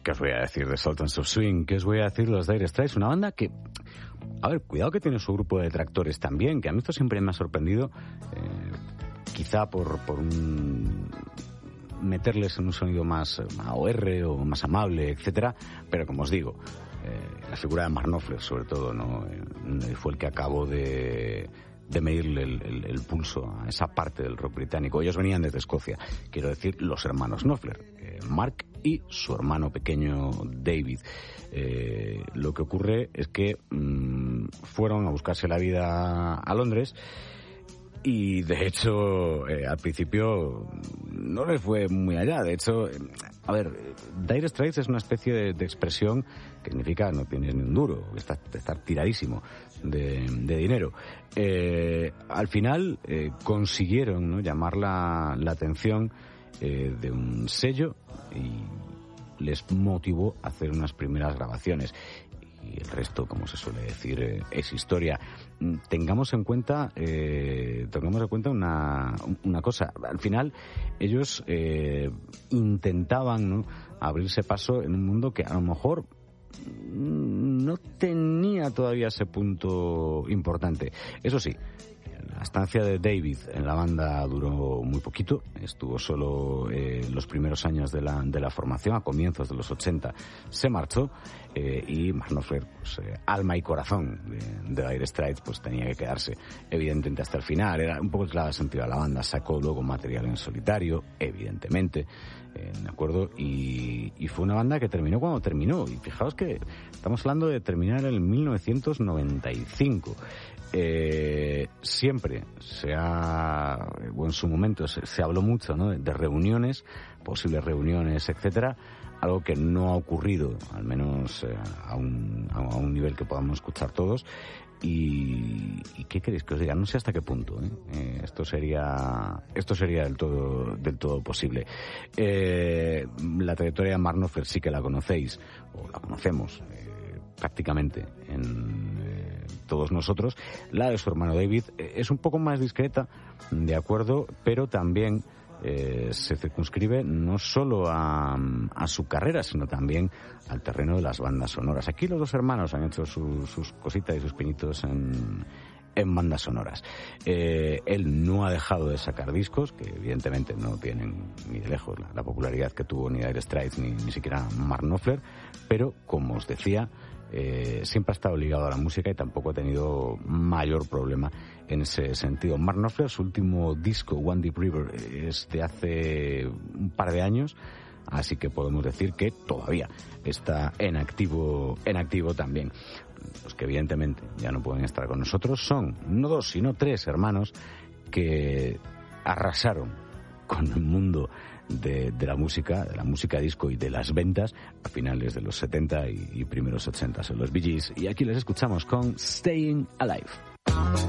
¿Qué os voy a decir de Sultans of Swing? ¿Qué os voy a decir de los Dire Straits? Una banda que, a ver, cuidado que tiene su grupo de detractores también, que a mí esto siempre me ha sorprendido, quizá por meterles en un sonido más AOR o más amable, etcétera, pero como os digo, la figura de Mark Knopfler, sobre todo, ¿no? Fue el que acabó de medirle el pulso a esa parte del rock británico. Ellos venían desde Escocia, quiero decir, los hermanos Knopfler, Mark y su hermano pequeño David. Lo que ocurre es que fueron a buscarse la vida a Londres y, de hecho, al principio no les fue muy allá. De hecho, a ver, Dire Straits es una especie de expresión que significa no tienes ni un duro, estar tiradísimo de dinero. Al final consiguieron, ¿no?, llamar la atención de un sello y les motivó a hacer unas primeras grabaciones. Y el resto, como se suele decir, es historia. Tengamos en cuenta una cosa. Al final, ellos intentaban, ¿no?, abrirse paso en un mundo que a lo mejor no tenía todavía ese punto importante. Eso sí, la estancia de David en la banda duró muy poquito, estuvo solo los primeros años de la formación. A comienzos de los 80 se marchó, y Mark Knopfler, pues, alma y corazón de Dire Straits, pues tenía que quedarse evidentemente hasta el final. Era un poco el clave sentido de la banda. Sacó luego material en solitario, evidentemente, ¿de acuerdo? Y fue una banda que terminó cuando terminó. Y fijaos que estamos hablando de terminar en el 1995. Siempre en su momento se habló mucho, ¿no?, de reuniones, posibles reuniones, etcétera, algo que no ha ocurrido, al menos a un nivel que podamos escuchar todos. Y ¿qué queréis que os diga? No sé hasta qué punto esto sería del todo posible. La trayectoria de Mark Knopfler sí que la conocéis, o la conocemos prácticamente todos nosotros. La de su hermano David es un poco más discreta, de acuerdo, pero también se circunscribe no solo a su carrera, sino también al terreno de las bandas sonoras. Aquí los dos hermanos han hecho sus cositas y sus pinitos en bandas sonoras. Él no ha dejado de sacar discos, que evidentemente no tienen ni de lejos la popularidad que tuvo ni Dire Straits ni siquiera Mark Knopfler, pero, como os decía, siempre ha estado ligado a la música y tampoco ha tenido mayor problema en ese sentido. Mark Knopfler, su último disco, One Deep River, es de hace un par de años, así que podemos decir que todavía está en activo también. Los que evidentemente ya no pueden estar con nosotros son no 2, sino 3 hermanos que arrasaron con el mundo de la música disco y de las ventas a finales de los 70 y primeros 80. Son los Bee Gees, y aquí les escuchamos con Staying Alive.